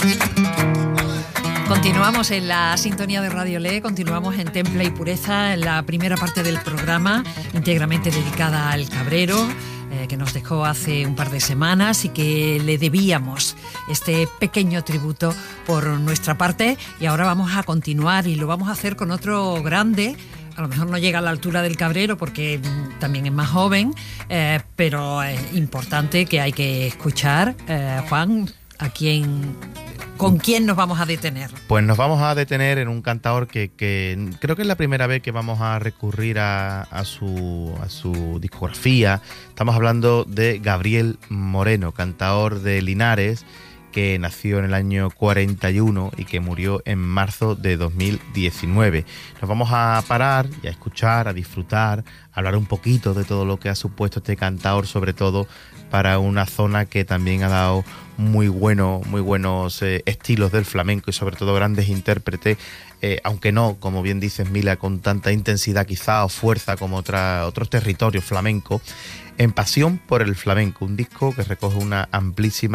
Continuamos en la sintonía de Radio Le, continuamos en Temple y Pureza, en la primera parte del programa, íntegramente dedicada al cabrero, que nos dejó hace un par de semanas y que le debíamos este pequeño tributo por nuestra parte. Y ahora vamos a continuar y lo vamos a hacer con otro grande. A lo mejor no llega a la altura del cabrero porque también es más joven, pero es importante, que hay que escuchar. Juan, ¿con quién nos vamos a detener? Pues nos vamos a detener en un cantaor que creo que es la primera vez que vamos a recurrir a su discografía. Estamos hablando de Gabriel Moreno, cantaor de Linares, que nació en el año 41 y que murió en marzo de 2019. Nos vamos a parar y a escuchar, a disfrutar, a hablar un poquito de todo lo que ha supuesto este cantaor, sobre todo para una zona que también ha dado muy buenos estilos del flamenco y sobre todo grandes intérpretes, aunque no, como bien dices, Mila, con tanta intensidad quizá o fuerza como otros territorios flamencos. En Pasión por el Flamenco, un disco que recoge un amplísimo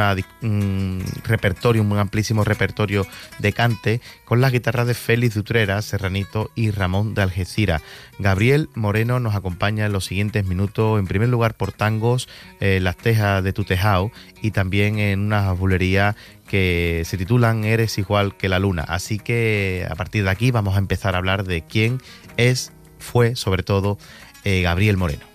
repertorio de cante, con las guitarras de Félix de Utrera, Serranito y Ramón de Algeciras. Gabriel Moreno nos acompaña en los siguientes minutos, en primer lugar por tangos, Las Tejas de tu Tejao, y también en unas bulerías que se titulan Eres igual que la luna. Así que a partir de aquí vamos a empezar a hablar de quién fue sobre todo Gabriel Moreno.